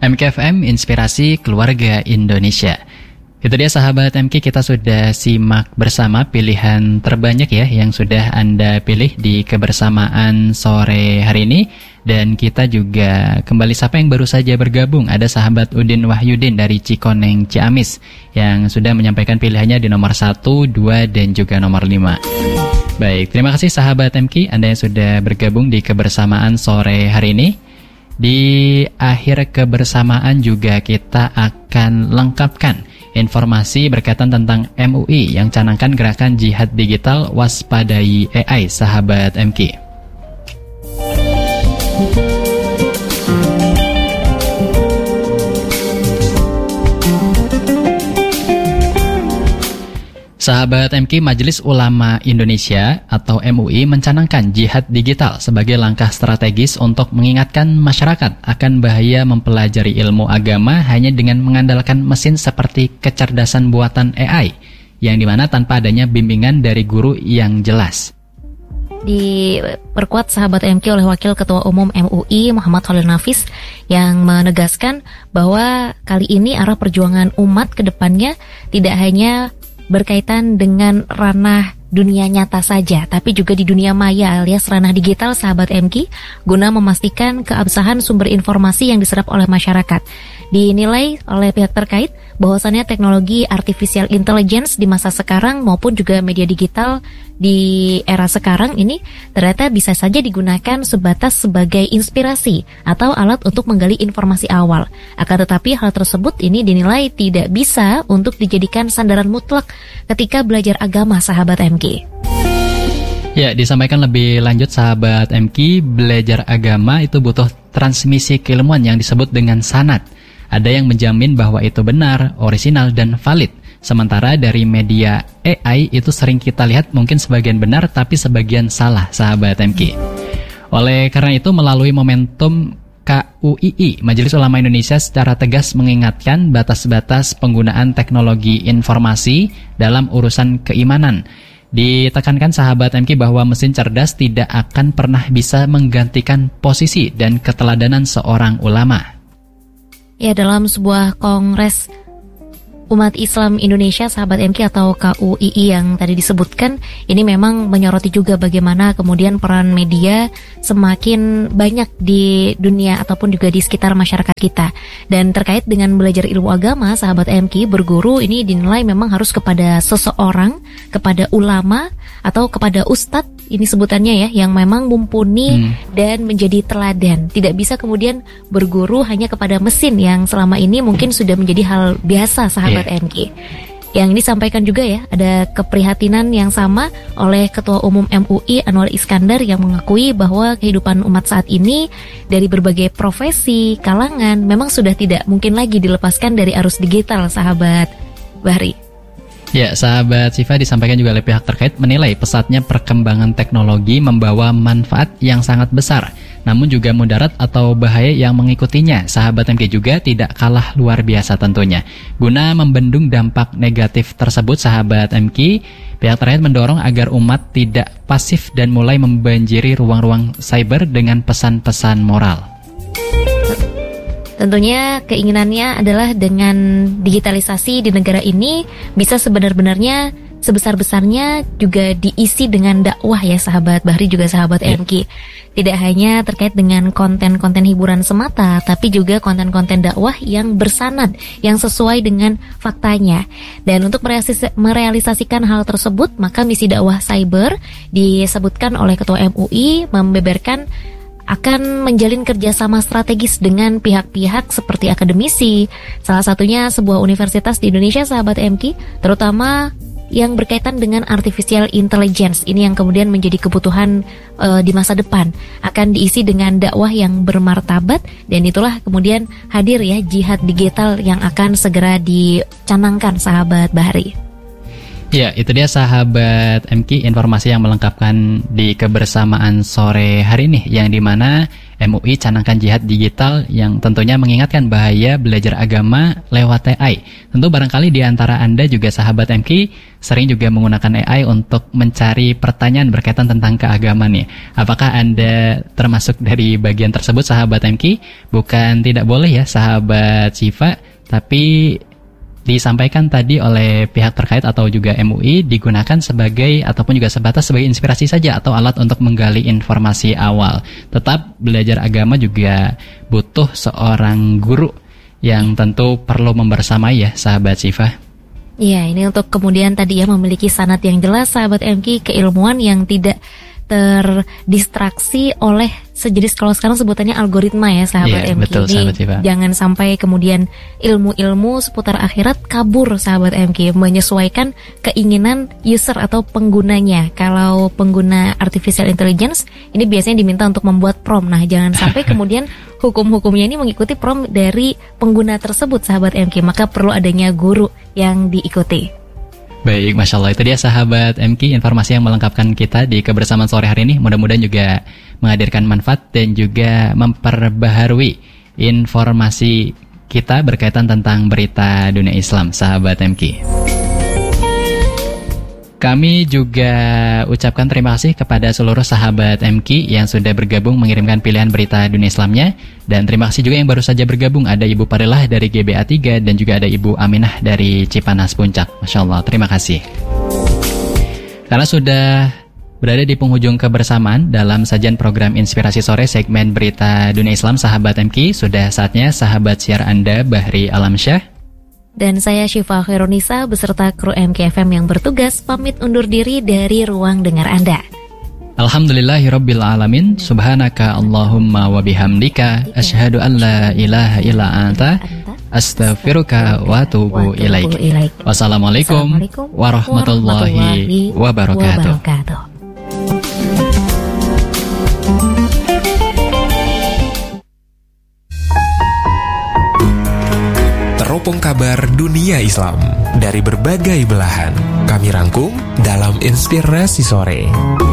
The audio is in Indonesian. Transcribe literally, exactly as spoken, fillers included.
M K F M, Inspirasi Keluarga Indonesia. Itu dia sahabat M K, kita sudah simak bersama pilihan terbanyak ya yang sudah Anda pilih di kebersamaan sore hari ini. Dan kita juga kembali sapa yang baru saja bergabung. Ada sahabat Udin Wahyudin dari Cikoneng, Ciamis yang sudah menyampaikan pilihannya di nomor satu, dua, dan juga nomor lima. Baik, terima kasih sahabat M K, Anda yang sudah bergabung di kebersamaan sore hari ini. Di akhir kebersamaan juga kita akan lengkapkan informasi berkaitan tentang M U I yang canangkan gerakan jihad digital waspadai A I, sahabat M K. Sahabat M K, Majelis Ulama Indonesia atau M U I mencanangkan jihad digital sebagai langkah strategis untuk mengingatkan masyarakat akan bahaya mempelajari ilmu agama hanya dengan mengandalkan mesin seperti kecerdasan buatan A I, yang dimana tanpa adanya bimbingan dari guru yang jelas. Diperkuat sahabat M K oleh Wakil Ketua Umum M U I Muhammad Khalil Nafis yang menegaskan bahwa kali ini arah perjuangan umat ke depannya tidak hanya berkaitan dengan ranah dunia nyata saja, tapi juga di dunia maya alias ranah digital, sahabat M K, guna memastikan keabsahan sumber informasi yang diserap oleh masyarakat. Dinilai oleh pihak terkait bahwasannya teknologi artificial intelligence di masa sekarang maupun juga media digital di era sekarang ini ternyata bisa saja digunakan sebatas sebagai inspirasi atau alat untuk menggali informasi awal. Akan tetapi hal tersebut ini dinilai tidak bisa untuk dijadikan sandaran mutlak ketika belajar agama, sahabat M K. Ya, disampaikan lebih lanjut sahabat M K, belajar agama itu butuh transmisi keilmuan yang disebut dengan sanad. Ada yang menjamin bahwa itu benar, orisinal, dan valid. Sementara dari media A I itu sering kita lihat mungkin sebagian benar tapi sebagian salah, sahabat M K. Oleh karena itu, melalui momentum K U I I, Majelis Ulama Indonesia secara tegas mengingatkan batas-batas penggunaan teknologi informasi dalam urusan keimanan. Ditekankan sahabat M K bahwa mesin cerdas tidak akan pernah bisa menggantikan posisi dan keteladanan seorang ulama. Ya, dalam sebuah kongres Umat Islam Indonesia, sahabat M K, atau K U I I yang tadi disebutkan, ini memang menyoroti juga bagaimana kemudian peran media semakin banyak di dunia ataupun juga di sekitar masyarakat kita. Dan terkait dengan belajar ilmu agama, sahabat M K, berguru ini dinilai memang harus kepada seseorang, kepada ulama atau kepada ustadz, ini sebutannya ya, yang memang mumpuni hmm. dan menjadi teladan. Tidak bisa kemudian berguru hanya kepada mesin yang selama ini mungkin sudah menjadi hal biasa, sahabat yeah. M K. Yang ini disampaikan juga ya, ada keprihatinan yang sama oleh Ketua Umum M U I Anwar Iskandar yang mengakui bahwa kehidupan umat saat ini dari berbagai profesi, kalangan memang sudah tidak mungkin lagi dilepaskan dari arus digital, sahabat Bahri. Ya, sahabat Siva, disampaikan juga oleh pihak terkait menilai pesatnya perkembangan teknologi membawa manfaat yang sangat besar, namun juga mudarat atau bahaya yang mengikutinya. Sahabat M K juga tidak kalah luar biasa tentunya. Guna membendung dampak negatif tersebut, sahabat M K, pihak terkait mendorong agar umat tidak pasif dan mulai membanjiri ruang-ruang cyber dengan pesan-pesan moral. Tentunya keinginannya adalah dengan digitalisasi di negara ini bisa sebenar-benarnya sebesar-besarnya juga diisi dengan dakwah ya, sahabat Bahri juga sahabat yeah. M K. Tidak hanya terkait dengan konten-konten hiburan semata, tapi juga konten-konten dakwah yang bersanad, yang sesuai dengan faktanya. Dan untuk merealisasikan hal tersebut, maka misi dakwah cyber disebutkan oleh Ketua M U I membeberkan akan menjalin kerjasama strategis dengan pihak-pihak seperti akademisi, salah satunya sebuah universitas di Indonesia, sahabat M K, terutama yang berkaitan dengan artificial intelligence. Ini yang kemudian menjadi kebutuhan uh, di masa depan, akan diisi dengan dakwah yang bermartabat, dan itulah kemudian hadir ya jihad digital yang akan segera dicanangkan, sahabat Bahri. Ya, itu dia sahabat M K, informasi yang melengkapkan di kebersamaan sore hari ini, yang dimana M U I canangkan jihad digital yang tentunya mengingatkan bahaya belajar agama lewat A I. Tentu barangkali di antara Anda juga sahabat M K sering juga menggunakan A I untuk mencari pertanyaan berkaitan tentang keagamaan nih. Apakah Anda termasuk dari bagian tersebut sahabat M K? Bukan tidak boleh ya sahabat Syifa, tapi disampaikan tadi oleh pihak terkait atau juga M U I digunakan sebagai ataupun juga sebatas sebagai inspirasi saja atau alat untuk menggali informasi awal. Tetap belajar agama juga butuh seorang guru yang tentu perlu membersamai ya sahabat Syifa. Iya, ini untuk kemudian tadi ya memiliki sanad yang jelas sahabat M K, keilmuan yang tidak terdistraksi oleh sejenis, kalau sekarang sebutannya algoritma ya sahabat yeah, M K. Betul, ini sahabat jangan sampai kemudian ilmu-ilmu seputar akhirat kabur sahabat M K, menyesuaikan keinginan user atau penggunanya. Kalau pengguna artificial intelligence ini biasanya diminta untuk membuat prompt. Nah, jangan sampai kemudian hukum-hukumnya ini mengikuti prompt dari pengguna tersebut sahabat M K, maka perlu adanya guru yang diikuti. Baik, Masya Allah, itu dia sahabat M K informasi yang melengkapkan kita di kebersamaan sore hari ini. Mudah-mudahan juga menghadirkan manfaat dan juga memperbaharui informasi kita berkaitan tentang berita dunia Islam, sahabat M K. Kami juga ucapkan terima kasih kepada seluruh sahabat M K yang sudah bergabung mengirimkan pilihan berita dunia Islamnya. Dan terima kasih juga yang baru saja bergabung. Ada Ibu Parilah dari G B A tiga dan juga ada Ibu Aminah dari Cipanas Puncak. Masya Allah, terima kasih. Karena sudah berada di penghujung kebersamaan dalam sajian program Inspirasi Sore segmen berita dunia Islam, sahabat M K, sudah saatnya sahabat siar Anda Bahri Alamsyah dan saya Syifa Khairunisa beserta kru M K F M yang bertugas pamit undur diri dari ruang dengar Anda. Alhamdulillahirabbil alamin. Subhanaka Allahumma wa bihamdika asyhadu an la ilaha illa anta astaghfiruka wa atubu ilaik. Wassalamualaikum warahmatullahi wabarakatuh. Teropong kabar dunia Islam dari berbagai belahan kami rangkum dalam Inspirasi Sore.